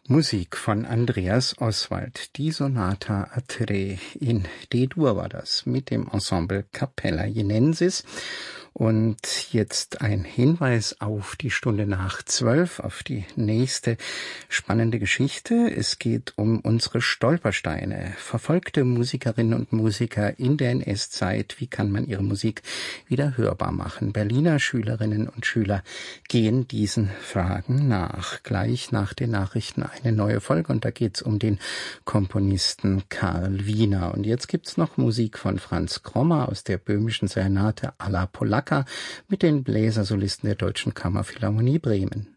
Musik von Andreas Oswald, die Sonata a tre in D-Dur war das, mit dem Ensemble Capella Jenensis. Und jetzt ein Hinweis auf die Stunde nach 12, auf die nächste spannende Geschichte. Es geht um unsere Stolpersteine. Verfolgte Musikerinnen und Musiker in der NS-Zeit. Wie kann man ihre Musik wieder hörbar machen? Berliner Schülerinnen und Schüler gehen diesen Fragen nach. Gleich nach den Nachrichten eine neue Folge und da geht's um den Komponisten Karl Wiener. Und jetzt gibt's noch Musik von Franz Krommer aus der böhmischen Serenate alla Polacca mit den Bläsersolisten der Deutschen Kammerphilharmonie Bremen.